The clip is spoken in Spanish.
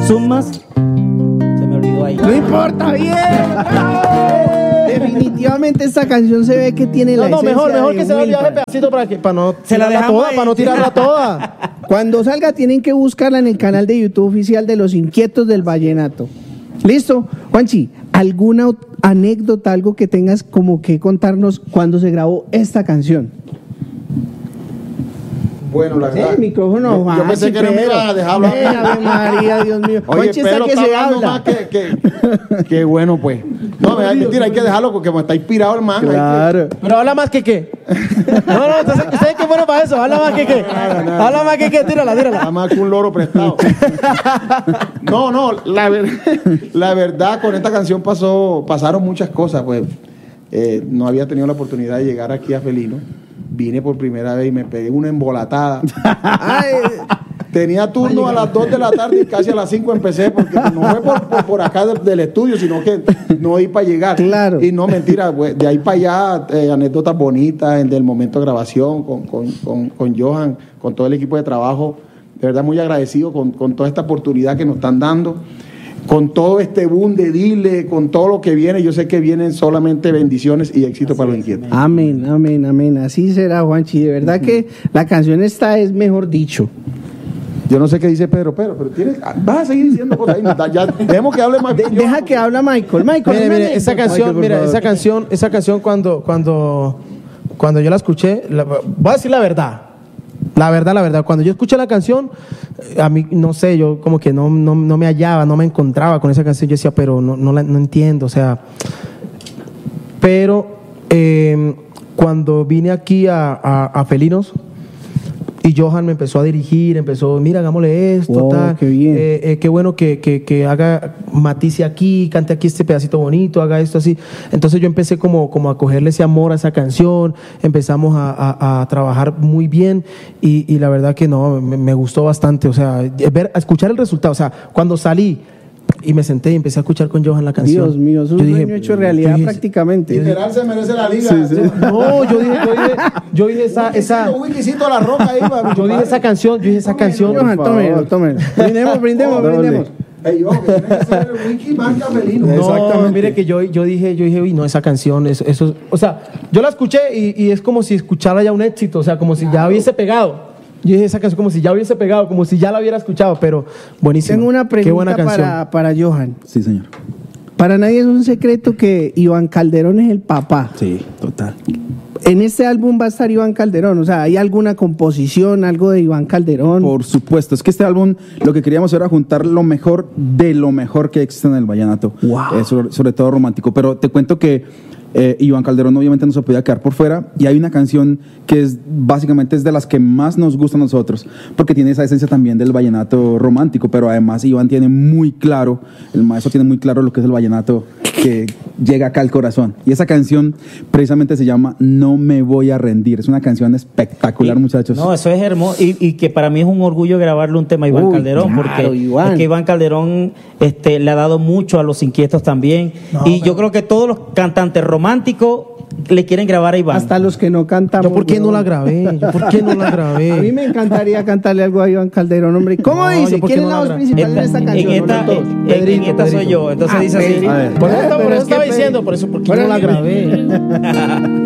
Sumas. Se me olvidó ahí. No importa, bien. Definitivamente esta canción se ve que tiene la esencia mejor de que se vaya Wilpan. el pedacito para no Se la tirarla dejamos toda, ahí. para no tirarla toda. Cuando salga tienen que buscarla en el canal de YouTube oficial de Los Inquietos del Vallenato. ¿Listo? Juanchi, ¿alguna anécdota, algo que tengas como que contarnos cuando se grabó esta canción? Bueno, la verdad. El micrófono, yo pensé que no me iban a dejar hablar. Ave María, Dios mío. Oye, Juanchi está pero que está se hablando habla. más que bueno, pues. No, mentira, hay que dejarlo porque como está inspirado el man. Claro. Pero habla más que qué. No, ustedes que bueno para eso. Habla más que qué. Habla más que qué. Tírala. Nada más que un loro prestado. No, la verdad, con esta canción pasaron muchas cosas, pues. No había tenido la oportunidad de llegar aquí a Felino. Vine por primera vez y me pegué una embolatada. Tenía turno a las 2 de la tarde y casi a las 5 empecé, porque no fue por acá del estudio, sino que no di para llegar. Claro. Y no, mentira, pues, de ahí para allá, anécdotas bonitas del momento de grabación con Johan, con todo el equipo de trabajo. De verdad, muy agradecido con toda esta oportunidad que nos están dando. Con todo este boom de Dile, con todo lo que viene, yo sé que vienen solamente bendiciones y éxito para los inquietos. Amén, amén, amén. Así será, Juanchi. De verdad que la canción esta es mejor dicho. Yo no sé qué dice Pedro, pero vas a seguir diciendo cosas ahí. Ya, dejemos que hable más. Deja que habla Michael. Mire, esa canción cuando yo la escuché, voy a decir la verdad. La verdad, cuando yo escuché la canción, a mí, no sé, yo como que no me hallaba, no me encontraba con esa canción. Yo decía, pero no entiendo, o sea. Pero cuando vine aquí a Felinos, y Johan me empezó a dirigir, mira, hagámosle esto, tal. Qué bien. Qué bueno que haga matice aquí, cante aquí este pedacito bonito, haga esto así. Entonces yo empecé como a cogerle ese amor a esa canción, empezamos a trabajar muy bien y la verdad que no, me gustó bastante, o sea, escuchar el resultado, o sea, cuando salí y me senté y empecé a escuchar con Johan la canción. Dios mío, es un sueño hecho realidad prácticamente. Literal se merece la liga. Sí. No, yo dije esa Un wikisito a la roca ahí, mami. yo dije esa canción, Johan, tómelo. Brindemos. Ey, yo, que tiene que ser el wiki marca Felino. No, Exactamente. mire que yo dije, uy, no, esa canción, eso, o sea, yo la escuché y es como si escuchara ya un éxito, o sea, como si ya hubiese pegado. Yo dije esa canción como si ya hubiese pegado, como si ya la hubiera escuchado, pero buenísimo. Tengo una Qué buena pregunta canción. para Johan. Sí, señor. Para nadie es un secreto que Iván Calderón es el papá. Sí, total. En este álbum va a estar Iván Calderón, o sea, ¿hay alguna composición, algo de Iván Calderón? Por supuesto, es que este álbum lo que queríamos era juntar lo mejor de lo mejor que existe en el vallenato. Wow. Sobre todo romántico. Pero te cuento que Iván Calderón obviamente no se podía quedar por fuera y hay una canción que básicamente es de las que más nos gusta a nosotros porque tiene esa esencia también del vallenato romántico, pero además Iván tiene muy claro, el maestro tiene muy claro lo que es el vallenato que llega acá al corazón y esa canción precisamente se llama No me voy a rendir. Es una canción espectacular, muchachos. No, eso es hermoso y que para mí es un orgullo grabarle un tema a Iván Calderón, claro, porque Iván. es que Iván Calderón le ha dado mucho a los inquietos también yo creo que todos los cantantes románticos le quieren grabar a Iván. Hasta los que no cantamos. ¿Yo por qué no la grabé? A mí me encantaría cantarle algo a Iván Calderón, hombre. ¿Cómo dice? ¿Quién es la voz principal en esta canción? En esta soy yo, entonces dice así. Pedrito. Por eso Pero es estaba que diciendo, por eso, ¿por qué no la grabé?